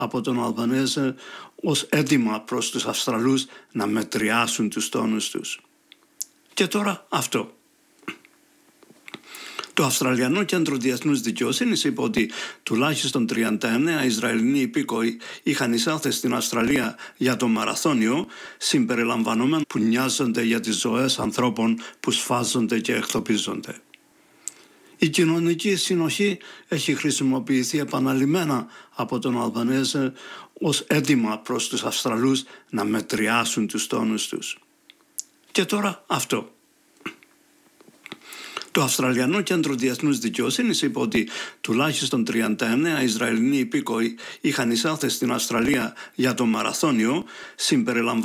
από τον Αλβανέζε ως έτοιμα προς τους Αυστραλούς να μετριάσουν τους τόνους τους. Και τώρα αυτό. Το Αυστραλιανό Κέντρο Διεθνούς Δικαιοσύνης είπε ότι τουλάχιστον 39 Ισραηλινοί υπήκοοι είχαν εισέλθει στην Αυστραλία για το μαραθώνιο, συμπεριλαμβανομένων που νοιάζονται για τις ζωές ανθρώπων που σφάζονται και εκτοπίζονται. Η κοινωνική συνοχή έχει χρησιμοποιηθεί επαναλημμένα από τον Αλβανέζε ως έτοιμα προς τους Αυστραλούς να μετριάσουν τους τόνους τους. Και τώρα αυτό. Το Αυστραλιανό Κέντρο Διεθνούς Δικαιοσύνης είπε ότι τουλάχιστον 39 Ισραηλινοί υπήκοοι είχαν εισέλθει στην Αυστραλία για το μαραθώνιο, συμπεριλαμβανομένων